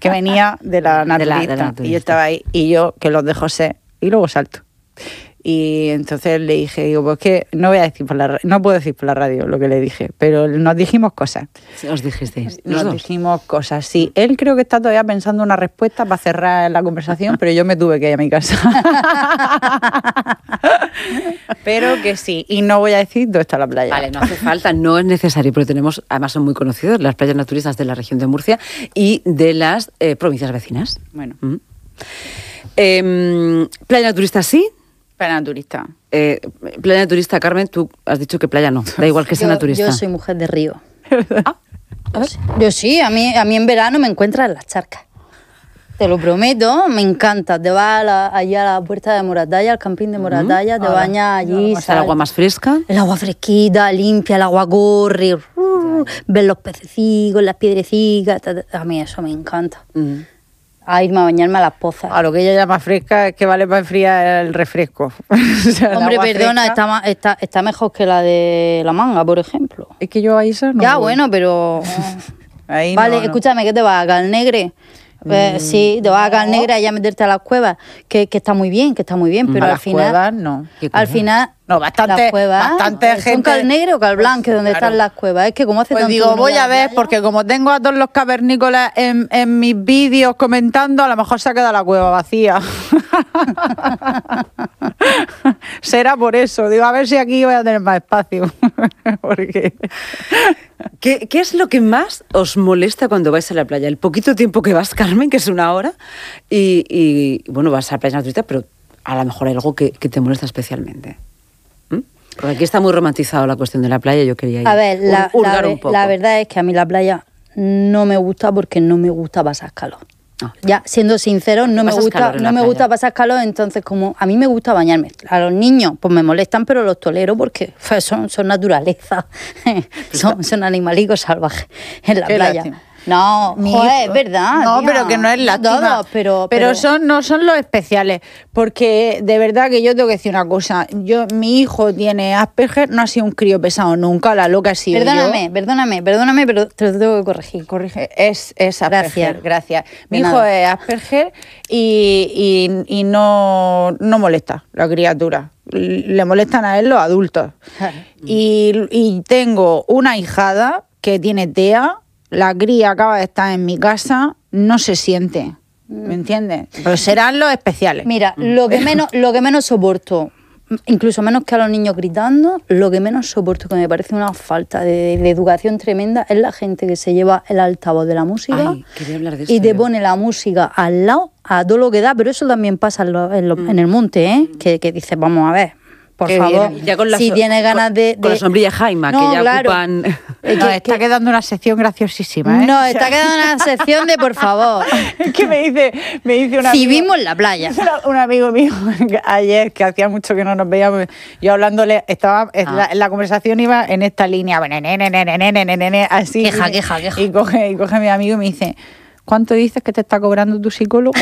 que venía de la naturista. Y yo estaba ahí, y yo, que los dejo ser, y luego salto. Y entonces le dije, digo, pues que no voy a decir no puedo decir por la radio lo que le dije, pero nos dijimos cosas. ¿Os dijisteis? Nos dijimos cosas, sí. Él creo que está todavía pensando una respuesta para cerrar la conversación, pero yo me tuve que ir a mi casa. Pero que sí, y no voy a decir dónde está la playa. Vale, no hace falta, no es necesario, pero tenemos, además son muy conocidas las playas naturistas de la región de Murcia y de las provincias vecinas. Bueno. ¿Playa naturista sí? Playa naturista. Playa naturista, Carmen, tú has dicho que playa no, da igual que sea naturista. Yo soy mujer de río. Ah, a ver. Yo sí, a mí en verano me encuentras en las charcas. Te lo prometo, me encanta. Te vas allí a la puerta de Moratalla, al campín de Moratalla, te bañas allí. ¿Está el agua más fresca? El agua fresquita, limpia, el agua corre, ves los pececicos, las piedrecitas. A mí eso me encanta. A irme a bañarme a las pozas. A lo que ella llama fresca es que vale para enfriar el refresco. O sea, Hombre, perdona, está mejor que la de la manga, por ejemplo. Es que yo ahí eso no. Ya, bueno, pero... Ahí vale, no. Escúchame, ¿qué te vas a Calnegre? Sí, te vas a Calnegre allá a meterte a las cuevas, que está muy bien, pero al final... Cuevas, no. Al final... No, bastante, las cuevas, bastante gente... ¿Son Calnegre o Calblanc, que donde están las cuevas? Es que como hace Pues tanto digo, que no voy voy a ver, playa. porque como tengo a todos los cavernícolas en mis vídeos comentando, a lo mejor se ha quedado la cueva vacía. Será por eso. Digo, a ver si aquí voy a tener más espacio. Porque... ¿Qué es lo que más os molesta cuando vais a la playa? El poquito tiempo que vas, Carmen, que es una hora, y bueno, vas a la playa naturista, pero a lo mejor hay algo que te molesta especialmente. Porque aquí está muy romantizado la cuestión de la playa, yo quería ir A ver, hurgar un poco. la verdad es que a mí la playa no me gusta porque no me gusta pasar calor. Ya, siendo sincero, no me gusta pasar calor, entonces como a mí me gusta bañarme. A los niños pues me molestan, pero los tolero porque son naturaleza, son animalicos salvajes en la playa. Lástima. No, joder, es verdad. No, tía. pero que no es lástima. Todos, pero no son los especiales. Porque de verdad que yo tengo que decir una cosa. Mi hijo tiene Asperger, no ha sido un crío pesado nunca, la loca ha sido Perdóname, pero te lo tengo que corregir. Corrige, es Asperger, gracias. Mi hijo es Asperger y no molesta la criatura. Le molestan a él los adultos. Y tengo una hijada que tiene TEA. La cría acaba de estar en mi casa, no se siente, ¿me entiendes? Pero serán los especiales. Mira, lo que menos soporto, incluso menos que a los niños gritando, lo que menos soporto, que me parece una falta de educación tremenda, es la gente que se lleva el altavoz de la música. Ay, quería hablar de eso, y te pone la música al lado, a todo lo que da, pero eso también pasa en el monte, ¿eh? Que dices, vamos a ver. Por favor, ya si tienes ganas de... Con la sombrilla Jaima, no, que ya claro. ocupan... Está quedando una sección graciosísima, ¿eh? No, está quedando una sección de por favor. Es que me dice un amigo... Civismo en la playa. Un amigo mío ayer, que hacía mucho que no nos veíamos, yo hablándole, la conversación iba en esta línea, así. Queja. Y coge mi amigo y me dice... ¿Cuánto dices que te está cobrando tu psicólogo?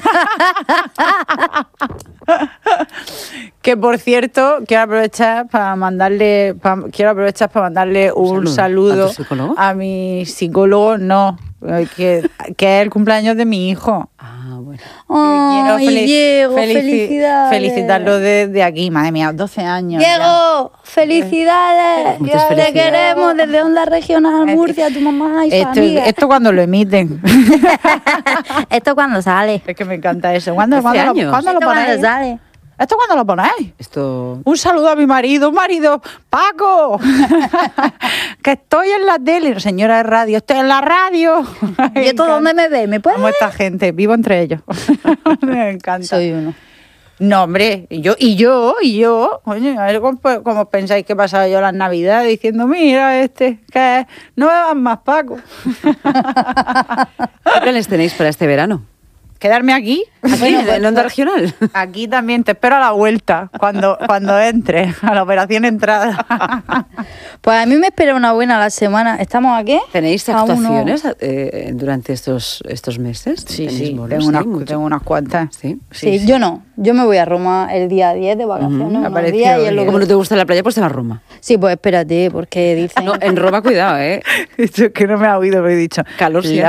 Que por cierto, quiero aprovechar para mandarle un saludo a mi psicólogo, que es el cumpleaños de mi hijo. Bueno. Quiero Diego, felicidades. Felicitarlo desde aquí, madre mía, 12 años. Diego, felicidades. Muchas felicidades. Te queremos desde Onda Regional Murcia, tu mamá y tu amiga. Esto cuando lo emiten. Esto cuando sale. Es que me encanta eso. ¿Cuándo lo Cuando ponéis? sale. ¿Esto cuándo lo ponéis? Esto... Un saludo a mi marido, Paco, que estoy en la tele, señora de radio, estoy en la radio. ¿Y esto dónde me ve? ¿Me puede Como esta gente, vivo entre ellos. Me encanta. Soy uno. No, hombre, y yo. Oye, a ver cómo pensáis que he pasado yo las navidades diciendo, mira, que no me van más Paco. ¿Qué planes tenéis para este verano? ¿Quedarme aquí? ¿Aquí, en Onda Regional? Aquí también, te espero a la vuelta, cuando entre, a la operación entrada. Pues a mí me espera una buena la semana. ¿Estamos aquí? ¿Tenéis actuaciones durante estos meses? Sí, tengo unas cuantas. Sí, yo no. Yo me voy a Roma el día 10 de vacaciones. Como no te gusta la playa, pues te vas a Roma. Sí, pues espérate, porque dicen... No, en Roma, cuidado, ¿eh? Es que no me ha oído, pero he dicho... Calor sí.